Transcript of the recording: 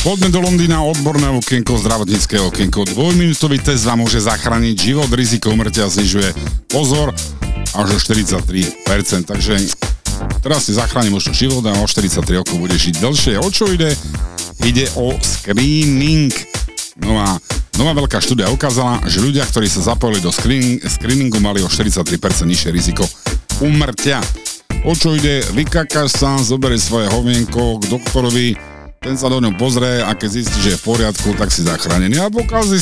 Poďme do Londýna, odborné okienko, zdravotnícke okienko. 2-minútový test vám môže zachrániť život, riziko úmrtia znižuje, pozor, až o 43%. Takže teraz si zachráni možno život a o 43 rokov budeš žiť dlhšie. O čo ide? Ide o screening. Nová veľká štúdia ukázala, že ľudia, ktorí sa zapojili do screeningu, mali o 43% nižšie riziko úmrtia. O čo ide? Vykakáš sa, zoberieš svoje hovienko k doktorovi, ten sa do ňom pozrie a keď zistí, že je v poriadku, tak si zachránený. A pokiaľ